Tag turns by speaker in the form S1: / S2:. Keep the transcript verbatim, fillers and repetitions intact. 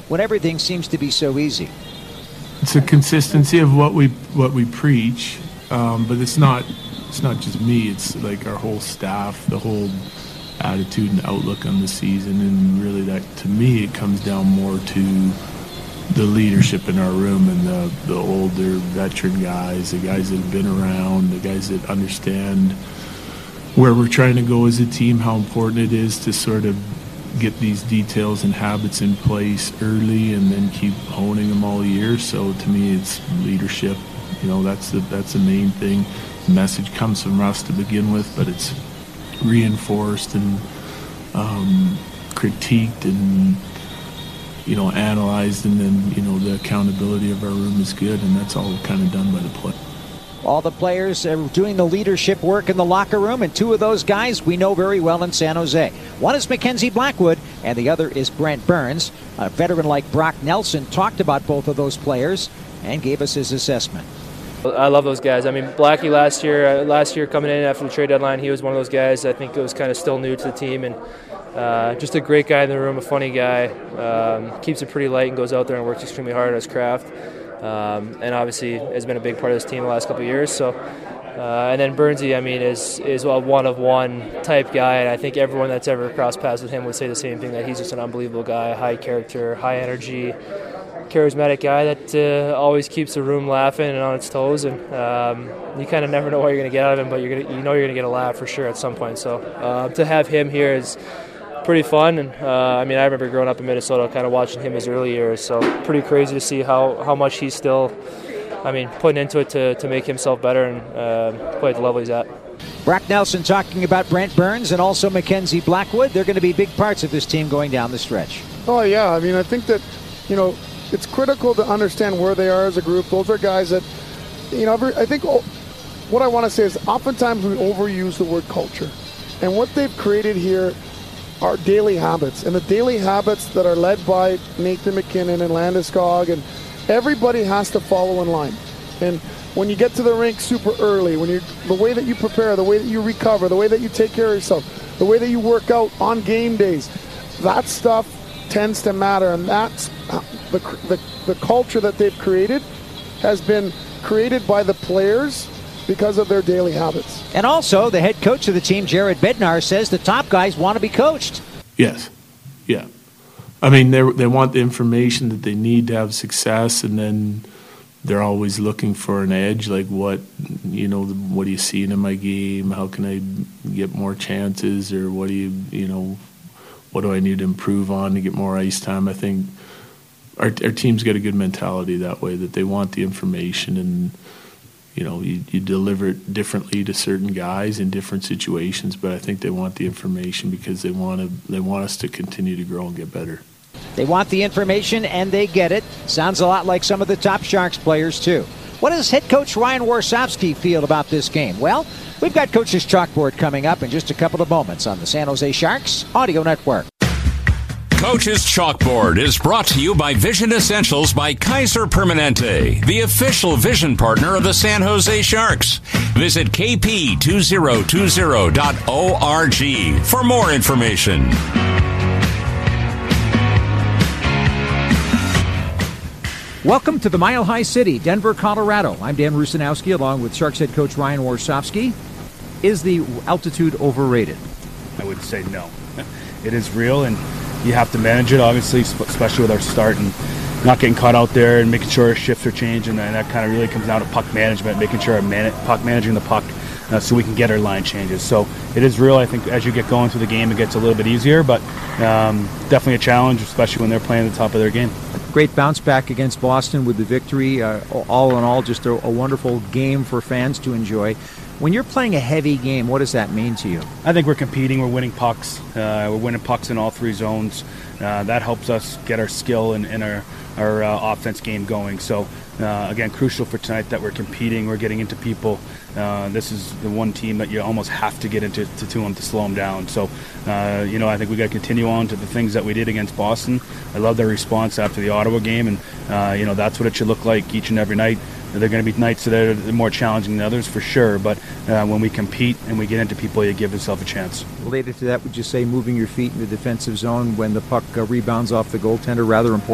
S1: when everything seems to be so easy?
S2: It's a consistency of what we what we preach, um, but it's not it's not just me. It's like our whole staff, the whole attitude and outlook on the season, and really that, to me, it comes down more to the leadership in our room and the, the older veteran guys, the guys that have been around, the guys that understand where we're trying to go as a team, how important it is to sort of get these details and habits in place early and then keep honing them all year. So to me, it's leadership. You know, that's the, that's the main thing. The message comes from us to begin with, but it's reinforced and um, critiqued and, you know, analyzed, and then, you know, the accountability of our room is good, and that's all kind of done by the play.
S1: All the players are doing the leadership work in the locker room, and two of those guys we know very well in San Jose. One is Mackenzie Blackwood, and the other is Brent Burns. A veteran like Brock Nelson talked about both of those players and gave us his assessment.
S3: I love those guys. I mean, Blackie last year, uh, last year coming in after the trade deadline, he was one of those guys I think that was kind of still new to the team, and uh, just a great guy in the room, a funny guy, um, keeps it pretty light and goes out there and works extremely hard at his craft, um, and obviously has been a big part of this team the last couple of years. So, uh, and then Burnsy, I mean, is is a one-of-one type guy, and I think everyone that's ever crossed paths with him would say the same thing, that he's just an unbelievable guy, high character, high energy, charismatic guy that uh, always keeps the room laughing and on its toes, and um, you kind of never know what you're going to get out of him, but you're gonna, you know you're going to get a laugh for sure at some point. So uh, to have him here is pretty fun, and uh, I mean, I remember growing up in Minnesota, kind of watching him his early years, so pretty crazy to see how, how much he's still, I mean, putting into it to, to make himself better and uh, play at the level he's at.
S1: Brock Nelson talking about Brent Burns and also Mackenzie Blackwood. They're going to be big parts of this team going down the stretch.
S4: Oh, yeah. I mean, I think that, you know, it's critical to understand where they are as a group. Those are guys that, you know, I think what I want to say is oftentimes we overuse the word culture. And what they've created here are daily habits. And the daily habits that are led by Nathan MacKinnon and Landeskog, and everybody has to follow in line. And when you get to the rink super early, when you the way that you prepare, the way that you recover, the way that you take care of yourself, the way that you work out on game days, that stuff tends to matter, and that's the, the the culture that they've created has been created by the players because of their daily habits.
S1: And also, the head coach of the team, Jared Bednar, says the top guys want to be coached.
S2: Yes, yeah. I mean, they they want the information that they need to have success, and then they're always looking for an edge, like what, you know, what do you see in my game? How can I get more chances, or what do you, you know, what do I need to improve on to get more ice time? I think our, our team's got a good mentality that way, that they want the information, and, you know, you, you deliver it differently to certain guys in different situations, but I think they want the information because they want to, they want us to continue to grow and get better.
S1: They want the information, and they get it. Sounds a lot like some of the top Sharks players, too. What does head coach Ryan Warsofsky feel about this game? Well, we've got Coach's Chalkboard coming up in just a couple of moments on the San Jose Sharks Audio Network.
S5: Coach's Chalkboard is brought to you by Vision Essentials by Kaiser Permanente, the official vision partner of the San Jose Sharks. Visit k p two zero two zero dot org for more information.
S1: Welcome to the Mile High City, Denver, Colorado. I'm Dan Rusanowski, along with Sharks head coach Ryan Warsofsky. Is the altitude overrated?
S6: I would say no. It is real, and you have to manage it, obviously, especially with our start and not getting caught out there and making sure our shifts are changed, and that kind of really comes down to puck management, making sure I'm man- puck managing the puck uh, so we can get our line changes. So it is real. I think as you get going through the game, it gets a little bit easier, but um, definitely a challenge, especially when they're playing at the top of their game.
S1: Great bounce back against Boston with the victory. Uh, all in all, just a, a wonderful game for fans to enjoy. When you're playing a heavy game, what does that mean to you?
S6: I think we're competing. We're winning pucks. Uh, we're winning pucks in all three zones. Uh, that helps us get our skill and, and our, our uh, offense game going. So, uh, again, crucial for tonight that we're competing. We're getting into people. Uh, this is the one team that you almost have to get into to, to them to slow them down. So, uh, you know, I think we got to continue on to the things that we did against Boston. I love their response after the Ottawa game, and, uh, you know, that's what it should look like each and every night. They're going to be nights that are more challenging than others, for sure, but uh, when we compete and we get into people, you give yourself a chance.
S1: Related to that, would you say moving your feet in the defensive zone when the puck uh, rebounds off the goaltender, rather important?